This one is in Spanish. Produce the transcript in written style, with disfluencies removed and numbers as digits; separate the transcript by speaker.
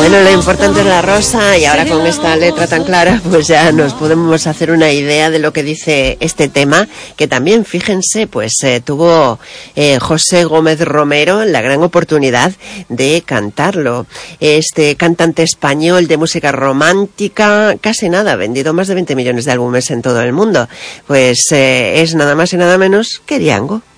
Speaker 1: Bueno, lo importante es la rosa, y ahora con esta letra tan clara pues ya nos podemos hacer una idea de lo que dice este tema, que también, fíjense, pues tuvo José Gómez Romero la gran oportunidad de cantarlo. Este cantante español de música romántica, casi nada, ha vendido más de 20 millones de álbumes en todo el mundo, pues es nada más y nada menos que Django.